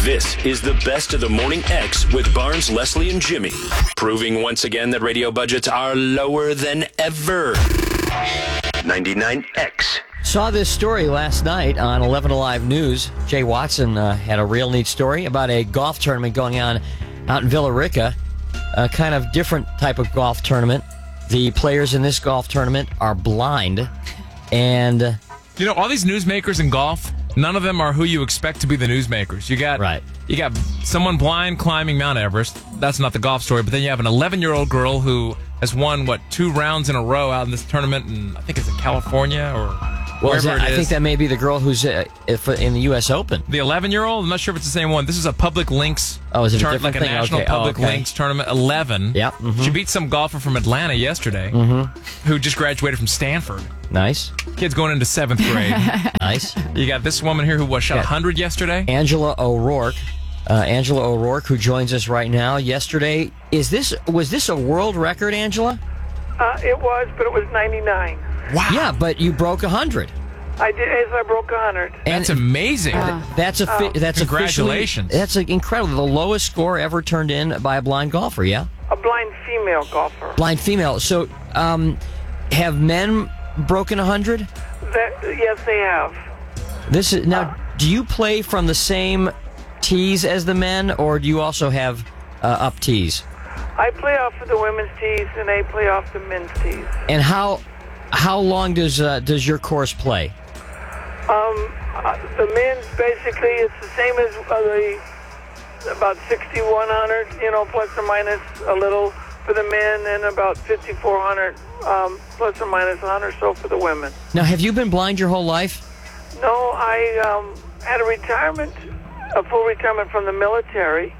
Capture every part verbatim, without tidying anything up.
This is the best of the Morning X with Barnes, Leslie, and Jimmy. Proving once again that radio budgets are lower than ever. ninety-nine X. Saw this story last night on eleven Alive News. Jay Watson uh, had a real neat story about a golf tournament going on out in Villa Rica. A kind of different type of golf tournament. The players in this golf tournament are blind. And, uh, you know, all these newsmakers in golf, none of them are who you expect to be the newsmakers. You got right. You got someone blind climbing Mount Everest. That's not the golf story. But then you have an eleven-year-old girl who has won, what, two rounds in a row out in this tournament, and I think it's in California or well, wherever that, it is. I think that may be the girl who's uh, in the U S Open. The eleven-year-old? I'm not sure if it's the same one. This is a public links Oh, is it a tur- different like a thing? national Okay. Oh, public okay. links tournament. eleven. Yep. Mm-hmm. She beat some golfer from Atlanta yesterday mm-hmm. who just graduated from Stanford. Nice. Kid's going into seventh grade. Nice. You got this woman here who was shot Yeah. one hundred yesterday. Angela O'Rourke. Uh, Angela O'Rourke, who joins us right now. Yesterday, is this was this a world record, Angela? Uh, it was, but it was ninety-nine. Wow. Yeah, but you broke one hundred. I did, as I broke one hundred. That's amazing. Uh, that's a fi- that's Congratulations. officially- That's a, incredible. The lowest score ever turned in by a blind golfer. Yeah, A blind female golfer. blind female. So, um, have men broken one hundred? That, yes, they have. This is now. Do you play from the same tees as the men, or do you also have uh, up tees? I play off of the women's tees, and they play off the men's tees. And how how long does uh, does your course play? Um, uh, the men's basically it's the same as uh, the about sixty-one hundred, you know, plus or minus a little for the men, and about fifty-four hundred, um, plus or minus one hundred or so for the women. Now, have you been blind your whole life? No, I um, had a retirement, a full retirement from the military,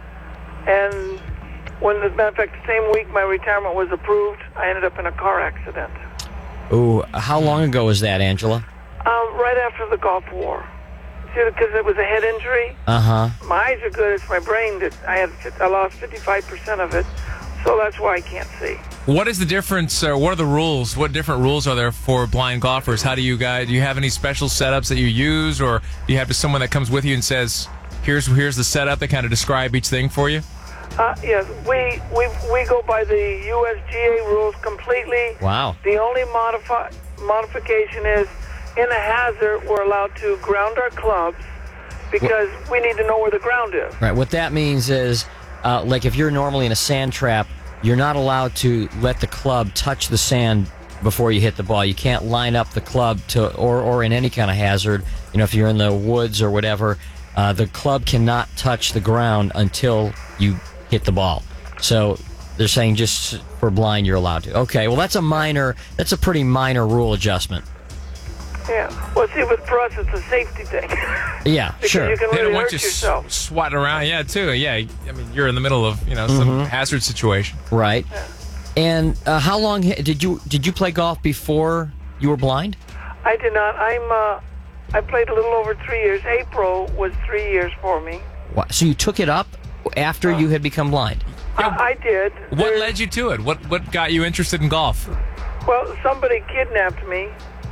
and when, as a matter of fact, the same week my retirement was approved, I ended up in a car accident. Ooh, how long ago was that, Angela? Um, right after the Gulf War. See, because it was a head injury. Uh huh. My eyes are good. It's my brain that I had. I lost fifty-five percent of it, so that's why I can't see. What is the difference, or what are the rules? What different rules are there for blind golfers? How do you guys, do you have any special setups that you use, or do you have just someone that comes with you and says, here's here's the setup, they kind of describe each thing for you? Uh, yes, we, we we go by the U S G A rules completely. Wow. The only modifi- modification is in a hazard, we're allowed to ground our clubs because we need to know where the ground is. Right. What that means is, uh, like if you're normally in a sand trap, you're not allowed to let the club touch the sand before you hit the ball. You can't line up the club to, or or in any kind of hazard. You know, if you're in the woods or whatever, uh, the club cannot touch the ground until you hit the ball. So they're saying just for blind you're allowed to. Okay, well that's a minor, that's a pretty minor rule adjustment. Yeah. Well, see, but for us, it's a safety thing. Yeah, because sure. you can They really don't want hurt you s- yourself. swatting around. Yeah, too. Yeah, I mean, you're in the middle of, you know, some Mm-hmm. hazard situation. Right. And uh, how long did you did you play golf before you were blind? I did not. I'm. Uh, I played a little over three years. April was three years for me. Wha- So you took it up after you had become blind? I, I did. What There- led you to it? What what got you interested in golf? Well, somebody kidnapped me,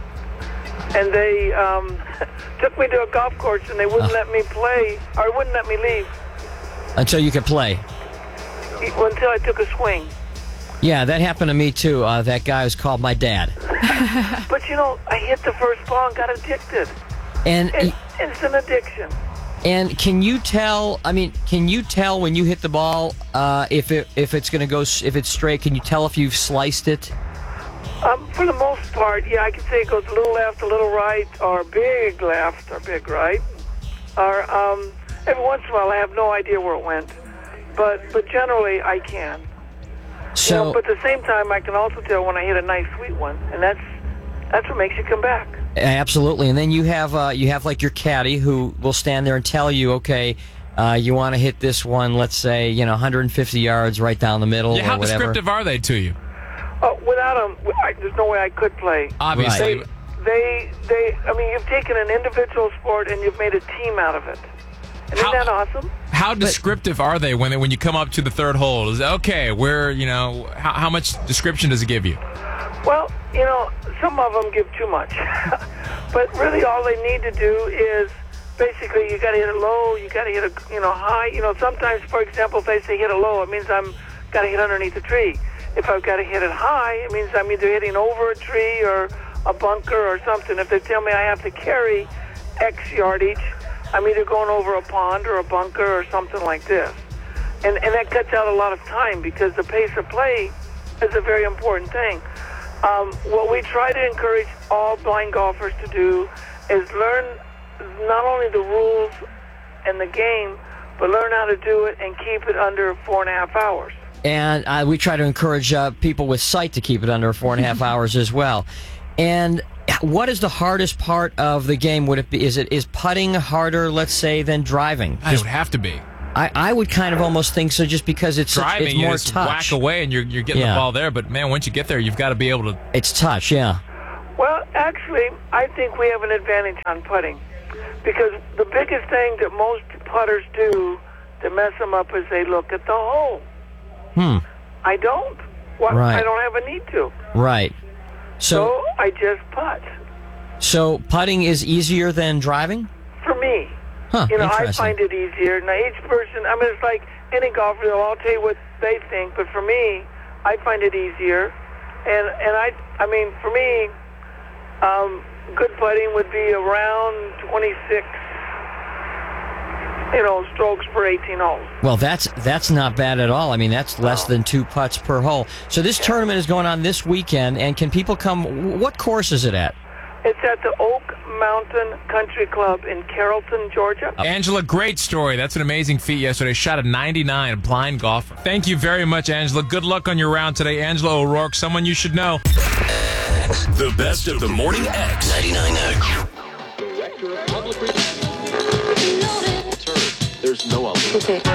and they um, took me to a golf course, and they wouldn't let me play, or wouldn't let me leave Until you could play. until I took a swing. Yeah, that happened to me too. Uh, that guy was called my dad. But you know, I hit the first ball and got addicted. And It's instant addiction. and can you tell? I mean, can you tell when you hit the ball uh, if it if it's going to go s- if it's straight? Can you tell if you've sliced it? Um, for the most part, yeah, I can say it goes a little left, a little right, or big left, or big right. Or um, every once in a while, I have no idea where it went. But but generally, I can. So, You know, but at the same time, I can also tell when I hit a nice sweet one, and that's that's what makes you come back. absolutely. And then you have uh, you have like your caddy who will stand there and tell you, okay, uh, you want to hit this one, let's say, you know, one hundred fifty yards right down the middle Yeah, how or whatever. descriptive are they to you? Oh, without them, I, there's no way I could play. Obviously. Right. They, they, I mean, you've taken an individual sport and you've made a team out of it. And How- isn't that awesome? How descriptive are they when they, when you come up to the third hole? Is it, okay, where, you know, how, how much description does it give you? Well, you know, some of them give too much. But really all they need to do is basically you got to hit it low, you got to hit a you know high. You know, sometimes, for example, if they say hit it low, it means I'm got to hit underneath the tree. If I've got to hit it high, it means I'm either hitting over a tree or a bunker or something. If they tell me I have to carry X yardage, I'm either going over a pond or a bunker or something like this. And and that cuts out a lot of time because the pace of play is a very important thing. Um, what we try to encourage all blind golfers to do is learn not only the rules and the game, but learn how to do it and keep it under four and a half hours. And uh, we try to encourage uh, people with sight to keep it under four and a half hours as well. And what is the hardest part of the game? Would it be? Is it is putting harder, let's say, than driving? It would have to be. I, I would kind of almost think so, just because it's driving. Such, it's more you just touch. Whack away, and you're you're getting Yeah. the ball there. But man, once you get there, you've got to be able to. It's touch, yeah. Well, actually, I think we have an advantage on putting because the biggest thing that most putters do to mess them up is they look at the hole. Hmm. I don't. Well, Right. I don't have a need to. Right. So, So, I just putt. so putting is easier than driving? For me. Huh, You know, I interesting. find it easier. Now, each person, I mean, it's like any golfer, they'll all tell you what they think, but for me, I find it easier. And, and I, I mean, for me, um, good putting would be around twenty-six, you know, strokes per eighteen holes. Well, that's that's not bad at all. I mean, that's less than two putts per hole. So this tournament is going on this weekend, and can people come? What course is it at? It's at the Oak Mountain Country Club in Carrollton, Georgia. Angela, great story. That's an amazing feat yesterday. Shot a ninety-nine, a blind golfer. Thank you very much, Angela. Good luck on your round today. Angela O'Rourke, someone you should know. The best of the Morning X. ninety-nine X. Director of Public Relations. There's no other. Okay.